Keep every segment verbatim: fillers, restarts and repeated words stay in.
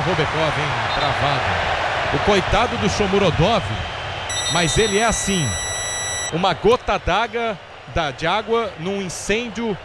Robekov, hein? Travado. O coitado do Shomurodov, mas ele é assim, uma gota d'água de água num incêndio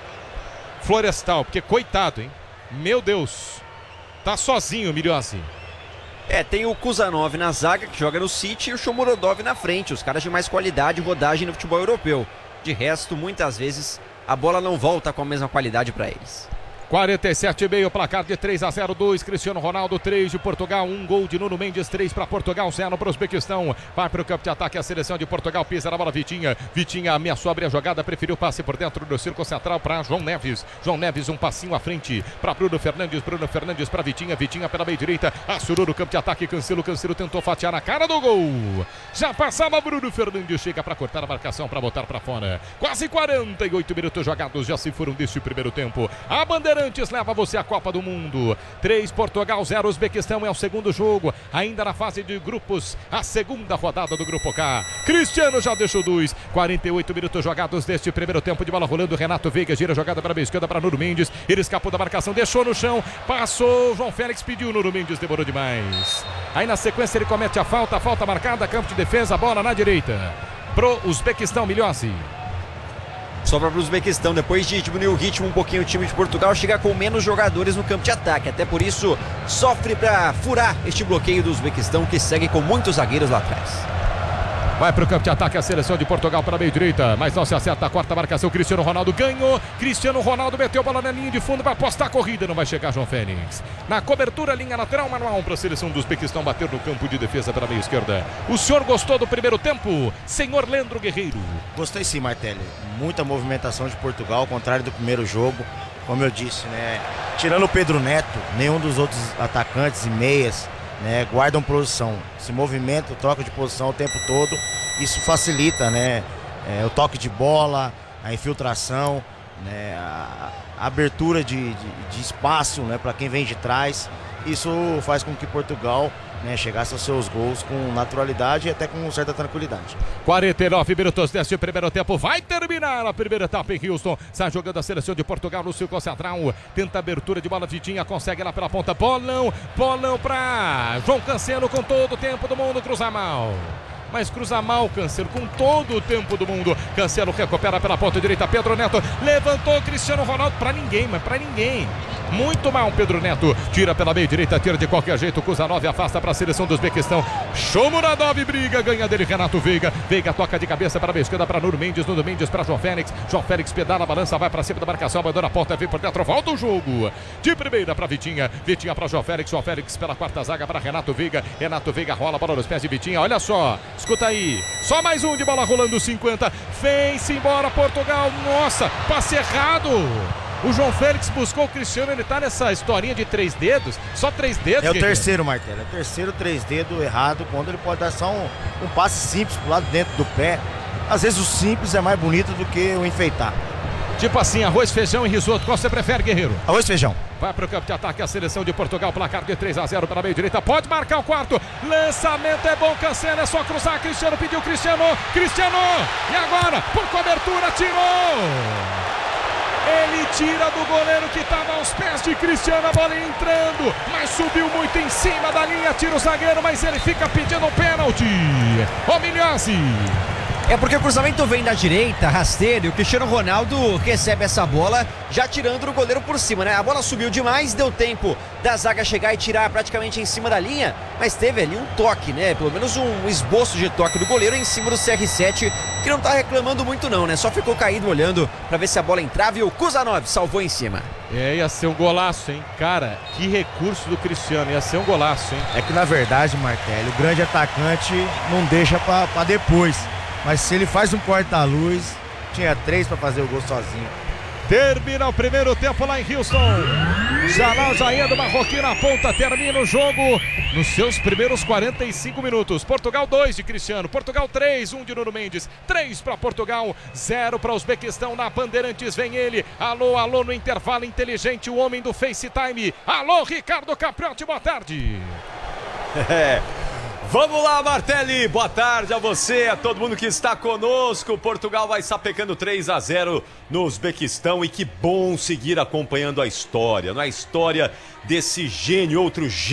florestal, porque coitado, hein? Meu Deus, tá sozinho, Miliossi. É, tem o Kuzanov na zaga, que joga no City, e o Shomurodov na frente, os caras de mais qualidade e rodagem no futebol europeu. De resto, muitas vezes, a bola não volta com a mesma qualidade para eles. quarenta e sete e meio, placar de três a zero, dois, Cristiano Ronaldo, três de Portugal, um gol de Nuno Mendes, três para Portugal, zero para o Uzbequistão. Vai para o campo de ataque a seleção de Portugal, pisa na bola Vitinha. Vitinha ameaçou abrir a jogada, preferiu passe por dentro do círculo central para João Neves. João Neves um passinho à frente para Bruno Fernandes, Bruno Fernandes para Vitinha, Vitinha pela meia direita, acionou no campo de ataque, Cancelo, Cancelo tentou fatiar na cara do gol. Já passava Bruno Fernandes, chega para cortar a marcação, para botar para fora. Quase quarenta e oito minutos jogados, já se foram deste primeiro tempo. A Bandeirantes leva você à Copa do Mundo. três Portugal, zero Uzbequistão, é o segundo jogo, ainda na fase de grupos, a segunda rodada do Grupo K. Cristiano já deixou dois, quarenta e oito minutos jogados deste primeiro tempo, de bola rolando, Renato Veiga gira a jogada para a esquerda para Nuno Mendes, ele escapou da marcação, deixou no chão, passou, João Félix pediu, Nuno Mendes demorou demais. Aí na sequência ele comete a falta, falta marcada, campo de defesa, bola na direita pro Uzbequistão, Miliossi. Sobra para o Uzbequistão, depois de diminuir o ritmo um pouquinho, o time de Portugal chega com menos jogadores no campo de ataque, até por isso sofre para furar este bloqueio do Uzbequistão, que segue com muitos zagueiros lá atrás. Vai para o campo de ataque a seleção de Portugal para a meia direita, mas não se acerta a quarta marcação, Cristiano Ronaldo ganhou, Cristiano Ronaldo meteu a bola na linha de fundo para apostar a corrida, não vai chegar João Félix. Na cobertura, linha lateral, manual para a seleção do Uzbequistão bater no campo de defesa pela meia esquerda. O senhor gostou do primeiro tempo, senhor Leandro Guerreiro? Gostei sim, Martelli. Muita movimentação de Portugal, ao contrário do primeiro jogo, como eu disse, né? Tirando o Pedro Neto, nenhum dos outros atacantes e meias, né, guardam posição, se movimenta, troca de posição o tempo todo, isso facilita, né, é, o toque de bola, a infiltração, né, a, a abertura de, de, de espaço, né, para quem vem de trás. Isso faz com que Portugal, né, chegasse aos seus gols com naturalidade e até com certa tranquilidade. quarenta e nove minutos deste primeiro tempo, vai terminar a primeira etapa em Houston. Sai jogando a seleção de Portugal no círculo central, tenta abertura de bola, Vitinha consegue lá pela ponta, bolão, bolão pra João Cancelo com todo o tempo do mundo, cruza mal. Mas cruza mal, Cancelo, com todo o tempo do mundo. Cancelo recupera pela ponta direita, Pedro Neto levantou, Cristiano Ronaldo, pra ninguém, mas pra ninguém. Muito mal, Pedro Neto, tira pela meia direita, tira de qualquer jeito, Kuzanov afasta para a seleção do Uzbequistão. Shomurodov briga, ganha dele Renato Veiga. Veiga toca de cabeça para a esquerda para Nuno Mendes, Nuno Mendes para João Félix. João Félix pedala, balança, vai para cima da marcação, abandona a ponta, vem por dentro, volta o jogo. De primeira para Vitinha, Vitinha para João Félix, João Félix pela quarta zaga para Renato Veiga. Renato Veiga rola a bola nos pés de Vitinha, olha só, escuta aí, só mais um de bola rolando, cinquenta, vem-se embora Portugal, nossa, passe errado. O João Félix buscou o Cristiano, ele tá nessa historinha de três dedos, só três dedos. É o terceiro, Martelo, é o terceiro três dedos errado, quando ele pode dar só um, um passe simples pro lado dentro do pé. Às vezes o simples é mais bonito do que o enfeitar. Tipo assim, arroz, feijão e risoto, qual você prefere, Guerreiro? Arroz, feijão. Vai pro campo de ataque a seleção de Portugal, placar de três a zero para a meia direita, pode marcar o quarto, lançamento é bom, Cancelo, é só cruzar, Cristiano pediu, Cristiano, Cristiano, e agora, por cobertura, tirou! Ele tira do goleiro que estava aos pés de Cristiano, a bola entrando, mas subiu muito em cima da linha, tira o zagueiro, mas ele fica pedindo um pênalti. Ô Miliossi. É porque o cruzamento vem da direita, rasteiro, e o Cristiano Ronaldo recebe essa bola já tirando o goleiro por cima, né? A bola subiu demais, deu tempo da zaga chegar e tirar praticamente em cima da linha, mas teve ali um toque, né? Pelo menos um esboço de toque do goleiro em cima do C R sete, que não tá reclamando muito não, né? Só ficou caído olhando pra ver se a bola entrava e o Kuzanov salvou em cima. É, ia ser um golaço, hein? Cara, que recurso do Cristiano, ia ser um golaço, hein? É que na verdade, Martelli, o grande atacante não deixa pra, pra depois. Mas se ele faz um corta-luz, tinha três para fazer o gol sozinho. Termina o primeiro tempo lá em Houston. Jalal Jair do Marroquim na ponta, termina o jogo nos seus primeiros quarenta e cinco minutos. Portugal dois de Cristiano, Portugal três, um de Nuno Mendes, três para Portugal, zero para Uzbequistão. Na Bandeirantes vem ele, alô, alô no intervalo inteligente, o homem do FaceTime. Alô, Ricardo Capriotti, boa tarde. É. Vamos lá, Martelli, boa tarde a você, a todo mundo que está conosco. Portugal vai sapecando três a zero no Uzbequistão e que bom seguir acompanhando a história, não é a história desse gênio, outro gênio.